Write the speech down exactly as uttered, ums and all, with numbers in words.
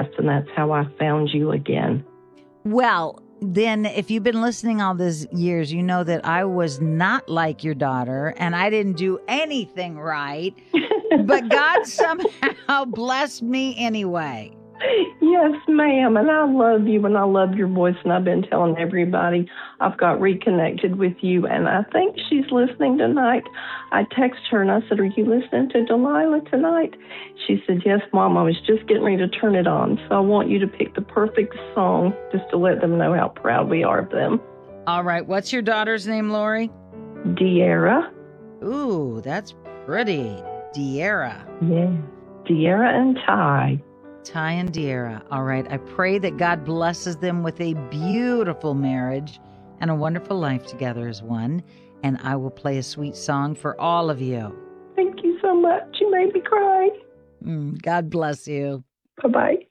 podcast, and that's how I found you again. Well, then if you've been listening all these years, you know that I was not like your daughter and I didn't do anything right, but God somehow blessed me anyway. Yes, ma'am, and I love you, and I love your voice, and I've been telling everybody I've got reconnected with you, and I think she's listening tonight. I texted her, and I said, are you listening to Delilah tonight? She said, yes, Mom, I was just getting ready to turn it on, so I want you to pick the perfect song just to let them know how proud we are of them. All right, what's your daughter's name, Lori? De'Ara. Ooh, that's pretty. De'Ara. Yeah, De'Ara and Ty. Ty and De'Ara. All right. I pray that God blesses them with a beautiful marriage and a wonderful life together as one. And I will play a sweet song for all of you. Thank you so much. You made me cry. Mm, God bless you. Bye-bye.